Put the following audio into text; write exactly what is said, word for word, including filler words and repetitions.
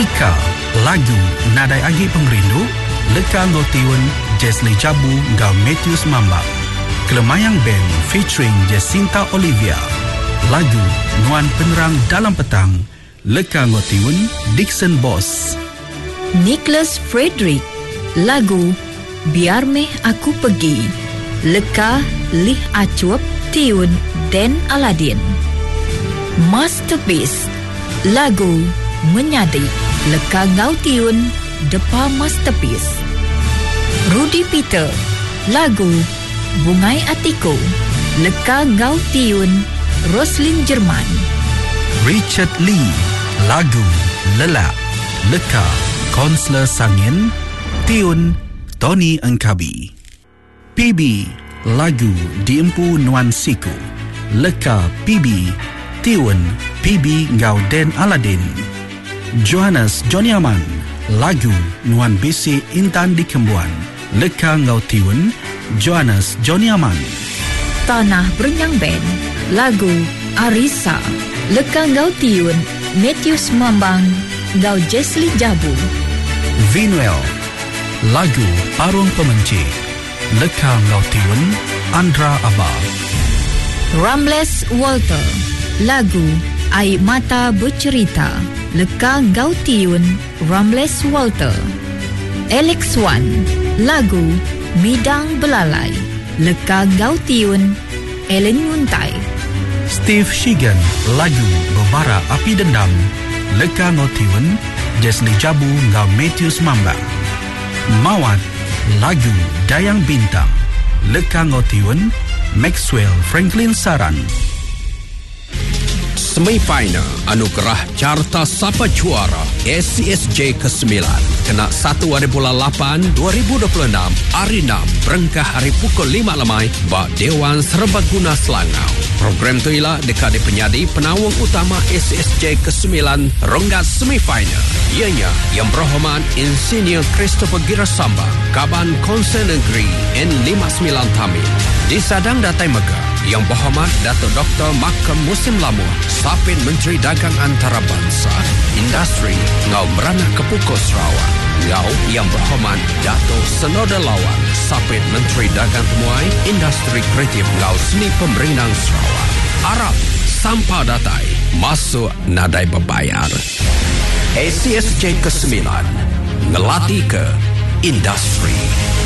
Ika, lagu Nadai Agi Pengrindu, Leka Ngotiun, Jesli Jabu, Gau Matthews Mamba. Kelemayang Band featuring Jacinta Olivia. Lagu Nuan Penerang Dalam Petang, Leka Ngotiun, Dixon Boss. Nicholas Frederick, lagu Biar Meh Aku Pergi, Leka Lih Acuap, tiun Dan Aladin. Masterpiece, lagu Menyadi, Leka Ngau tiun Depa Masterpiece. Rudy Peter, lagu Bungai Atiku, Leka Ngau tiun Roslyn Jerman. Richard Lee, lagu Lelak, Leka Konsler Sangin, tiun Tony Engkabi. P B, lagu Diempu Nuan Siku, Leka P B, tiun P B Ngau Den Aladin. Johannes Joniaman, lagu Nuan Bisi Intan di Kembuan, Leka Ngau tiun Johannes Joniaman. Tanah Berenyang Band, lagu Arisa, Leka Ngau tiun Matthews Mambang, Ngau Jesli Jabu. Vinuel, lagu Parung Pemenci, Leka Ngau tiun Andra Abah. Ramles Walter, lagu Air Mata Bercerita, Leka Ngau tiun Ramles Walter. Alex Wan, lagu Midang Belalai, Leka Ngau tiun Ellen Yuntai. Steve Shigan, lagu Bebara Api Dendam, Leka Ngau tiun Jesli Jabu Ngau Matthews Mambang. Mawat, lagu Dayang Bintang, Leka Ngau tiun Maxwell Franklin Saran. Semifinal Anugerah Carta Sapa Juara S C S J kesembilan kena satu hari bulan lapan dua ribu dua puluh enam hari enam berengkah hari pukul lima lemai bak Dewan Serbaguna Selangau. Program tu ialah dekat penyadi penawang utama S C S J kesembilan rongga semifinal. Ianya Yang Berhormat Insinyur Christopher Girasamba, Kaban Konsen Negeri N lima puluh sembilan Tamil. Di Sadang Datai Mega, Yang Berhormat Datuk Doktor Makam Musim Lamu, Sapin Menteri Dagang Antarabangsa, Industri Ngau Meranah Kepukul Sarawak. Ngau Yang Berhormat Datuk Senoda Lawan, Sapin Menteri Dagang Temuai, Industri Kreatif Ngau Seni Pemerintah Sarawak. Arab Sampah Datai masuk nadai berbayar. S C S J kesembilan ngelatih ke industri.